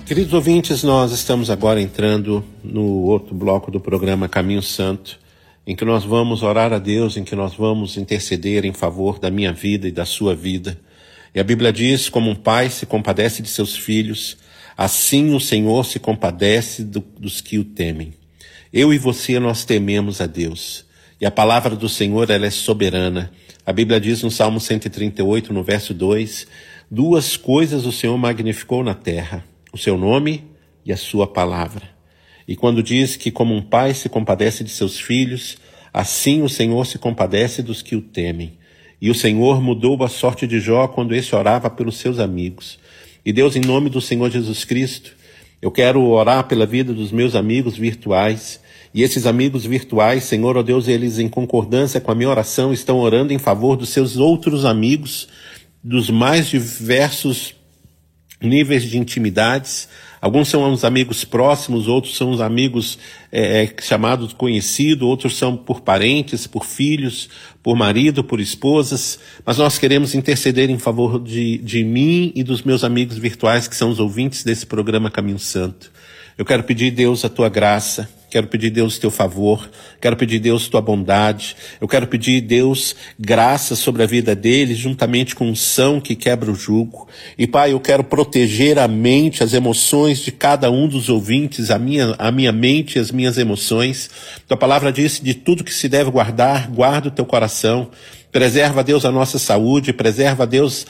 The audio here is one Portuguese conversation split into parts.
Queridos ouvintes, nós estamos agora entrando no outro bloco do programa Caminho Santo, em que nós vamos orar a Deus, em que nós vamos interceder em favor da minha vida e da sua vida. E a Bíblia diz, como um pai se compadece de seus filhos, assim o Senhor se compadece dos que o temem. Eu e você, nós tememos a Deus. E a palavra do Senhor, ela é soberana. A Bíblia diz no Salmo 138, no verso 2, 2 coisas o Senhor magnificou na terra, o seu nome e a sua palavra. E quando diz que como um pai se compadece de seus filhos, assim o Senhor se compadece dos que o temem. E o Senhor mudou a sorte de Jó quando esse orava pelos seus amigos. E Deus, em nome do Senhor Jesus Cristo, eu quero orar pela vida dos meus amigos virtuais. E esses amigos virtuais, Senhor, ó Deus, eles em concordância com a minha oração estão orando em favor dos seus outros amigos, dos mais diversos níveis de intimidades. Alguns são os amigos próximos, outros são os amigos chamados conhecidos, outros são por parentes, por filhos, por marido, por esposas. Mas nós queremos interceder em favor de mim e dos meus amigos virtuais, que são os ouvintes desse programa Caminho Santo. Eu quero pedir, Deus, a tua graça. Quero pedir, Deus, teu favor. Quero pedir, Deus, tua bondade. Eu quero pedir, Deus, graça sobre a vida deles, juntamente com unção que quebra o jugo. E, Pai, eu quero proteger a mente, as emoções de cada um dos ouvintes, a minha mente e as minhas emoções. Tua palavra diz, de tudo que se deve guardar, guarda o teu coração. Preserva, Deus, a nossa saúde, preserva, Deus,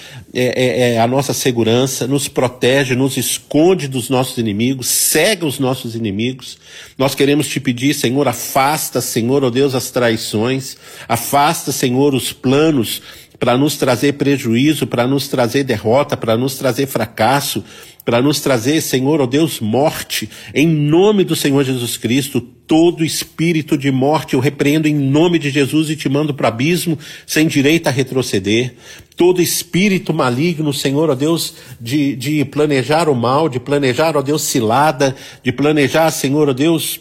a nossa segurança, nos protege, nos esconde dos nossos inimigos, cega os nossos inimigos. Nós queremos te pedir, Senhor, afasta, Senhor, ó Deus, as traições, afasta, Senhor, os planos para nos trazer prejuízo, para nos trazer derrota, para nos trazer fracasso, para nos trazer, Senhor, ó Deus, morte. Em nome do Senhor Jesus Cristo, todo espírito de morte eu repreendo em nome de Jesus e te mando para o abismo sem direito a retroceder. Todo espírito maligno, Senhor, ó Deus, de planejar o mal, de planejar, ó Deus, cilada, de planejar, Senhor, ó Deus,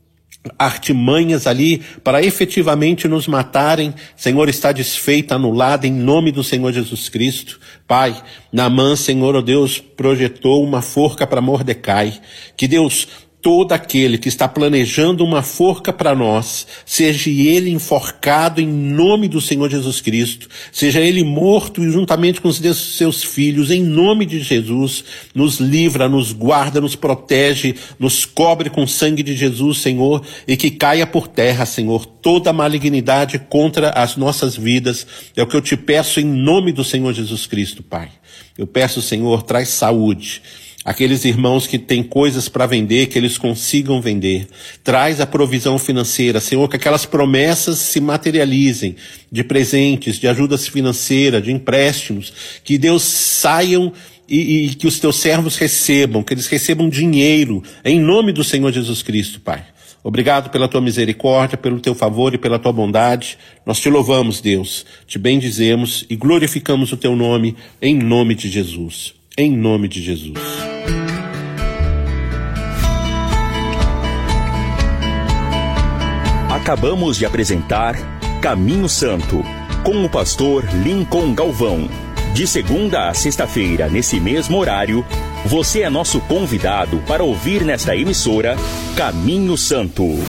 artimanhas ali para efetivamente nos matarem, Senhor, está desfeita, anulada em nome do Senhor Jesus Cristo. Pai, Naamã, Senhor, ó Deus, projetou uma forca para Mordecai. Que Deus, todo aquele que está planejando uma forca para nós, seja ele enforcado em nome do Senhor Jesus Cristo, seja ele morto e juntamente com os seus filhos, em nome de Jesus, nos livra, nos guarda, nos protege, nos cobre com o sangue de Jesus, Senhor, e que caia por terra, Senhor, toda malignidade contra as nossas vidas. É o que eu te peço em nome do Senhor Jesus Cristo, Pai. Eu peço, Senhor, traz saúde. Aqueles irmãos que têm coisas para vender, que eles consigam vender. Traz a provisão financeira, Senhor, que aquelas promessas se materializem de presentes, de ajudas financeiras, de empréstimos, que Deus saiam e que os teus servos recebam, que eles recebam dinheiro, em nome do Senhor Jesus Cristo, Pai. Obrigado pela tua misericórdia, pelo teu favor e pela tua bondade. Nós te louvamos, Deus, te bendizemos e glorificamos o teu nome, em nome de Jesus. Em nome de Jesus. Acabamos de apresentar Caminho Santo, com o pastor Lincoln Galvão. De segunda a sexta-feira, nesse mesmo horário, você é nosso convidado para ouvir nesta emissora Caminho Santo.